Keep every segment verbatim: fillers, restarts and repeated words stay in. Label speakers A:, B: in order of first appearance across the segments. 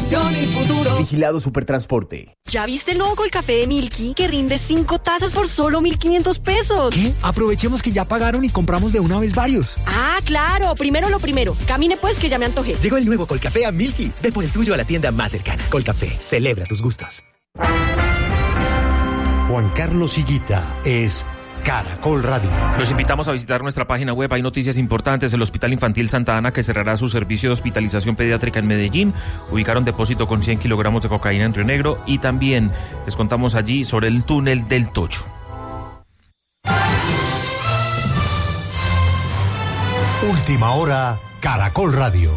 A: innovación y futuro.
B: Vigilado Supertransporte.
C: ¿Ya viste el nuevo Colcafé de Milky? Que rinde cinco tazas por solo mil quinientos pesos.
D: ¿Qué? Aprovechemos que ya pagaron y compramos de una vez varios.
C: Ah, claro. Primero lo primero. Camine pues que ya me antojé.
E: Llegó el nuevo Colcafé a Milky. Ve por el tuyo a la tienda más cercana. Colcafé. Celebra tus gustos.
F: Juan Carlos Higuita es Caracol Radio.
G: Los invitamos a visitar nuestra página web. Hay noticias importantes. El Hospital Infantil Santa Ana, que cerrará su servicio de hospitalización pediátrica en Medellín. Ubicaron depósito con cien kilogramos de cocaína en Río Negro. Y también les contamos allí sobre el túnel del Tocho.
F: Última hora, Caracol Radio.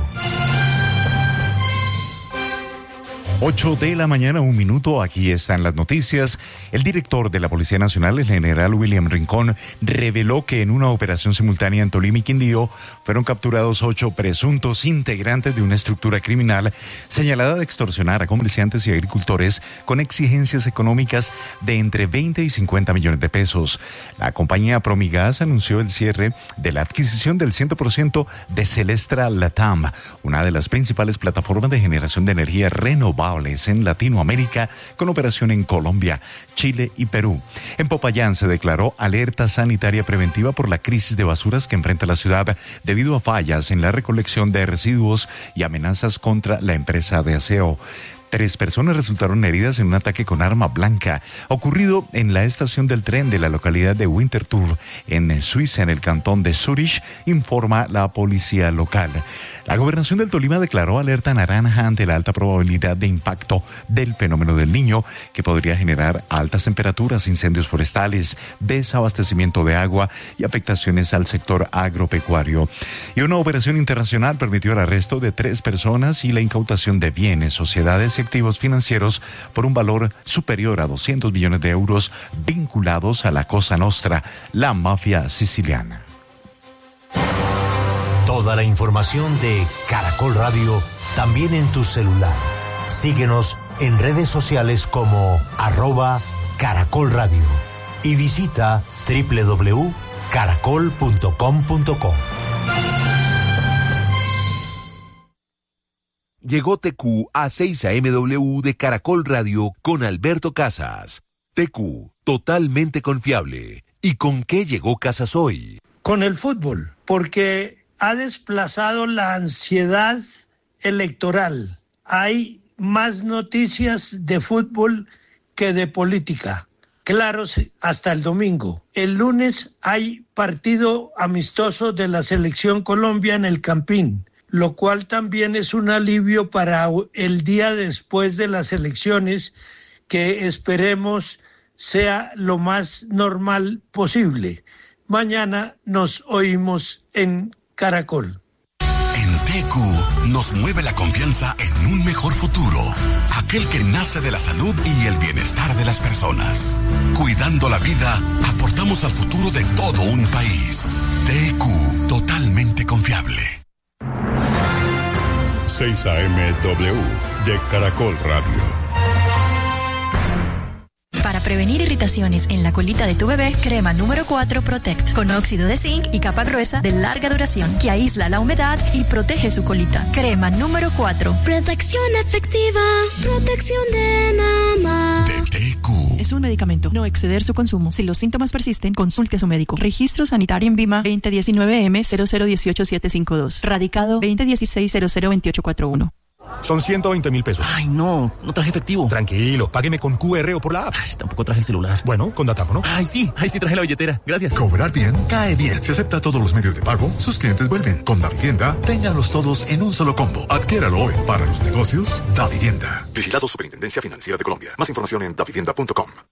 H: ocho de la mañana, un minuto, aquí están las noticias. El director de la Policía Nacional, el general William Rincón, reveló que en una operación simultánea en Tolima y Quindío fueron capturados ocho presuntos integrantes de una estructura criminal señalada de extorsionar a comerciantes y agricultores con exigencias económicas de entre veinte y cincuenta millones de pesos. La compañía Promigas anunció el cierre de la adquisición del cien por ciento de Celestra Latam, una de las principales plataformas de generación de energía renovable en Latinoamérica, con operación en Colombia, Chile y Perú. En Popayán se declaró alerta sanitaria preventiva por la crisis de basuras que enfrenta la ciudad debido a fallas en la recolección de residuos y amenazas contra la empresa de aseo. Tres personas resultaron heridas en un ataque con arma blanca, ocurrido en la estación del tren de la localidad de Winterthur, en Suiza, en el cantón de Zurich, informa la policía local. La gobernación del Tolima declaró alerta naranja ante la alta probabilidad de impacto del fenómeno del Niño, que podría generar altas temperaturas, incendios forestales, desabastecimiento de agua y afectaciones al sector agropecuario. Y una operación internacional permitió el arresto de tres personas y la incautación de bienes, sociedades y activos financieros por un valor superior a doscientos millones de euros vinculados a la Cosa Nostra, la mafia siciliana.
F: Toda la información de Caracol Radio también en tu celular. Síguenos en redes sociales como arroba Caracol Radio y visita doble u doble u doble u punto caracol punto com punto co.
I: Llegó T Q a seis A M W de Caracol Radio con Alberto Casas. T Q, totalmente confiable. ¿Y con qué llegó Casas hoy?
J: Con el fútbol, porque ha desplazado la ansiedad electoral. Hay más noticias de fútbol que de política. Claro, hasta el domingo. El lunes hay partido amistoso de la Selección Colombia en el Campín, lo cual también es un alivio para el día después de las elecciones, que esperemos sea lo más normal posible. Mañana nos oímos en Caracol.
K: En T Q nos mueve la confianza en un mejor futuro, aquel que nace de la salud y el bienestar de las personas. Cuidando la vida, aportamos al futuro de todo un país. T Q, totalmente confiable.
L: seis A M W de Caracol Radio.
M: Para prevenir irritaciones en la colita de tu bebé, crema número cuatro Protect, con óxido de zinc y capa gruesa de larga duración que aísla la humedad y protege su colita. Crema número cuatro.
N: Protección efectiva, protección de mamá.
K: De T Q.
M: Es un medicamento, no exceder su consumo. Si los síntomas persisten, consulte a su médico. Registro sanitario en Vima veinte diecinueve M cero cero dieciocho siete cinco dos. Radicado veinte dieciséis cero cero veintiocho cuarenta y uno.
O: Son ciento veinte mil pesos.
P: Ay, no, no traje efectivo.
O: Tranquilo, págueme con Q R o por la app.
P: Ay, tampoco traje el celular.
O: Bueno, con datáfono.
P: Ay, sí, ay, sí traje la billetera. Gracias.
Q: Cobrar bien, cae bien. Si acepta todos los medios de pago, sus clientes vuelven. Con Davivienda, ténganlos todos en un solo combo. Adquiéralo hoy. Para los negocios, Davivienda.
R: Vigilado Superintendencia Financiera de Colombia. Más información en davivienda punto com.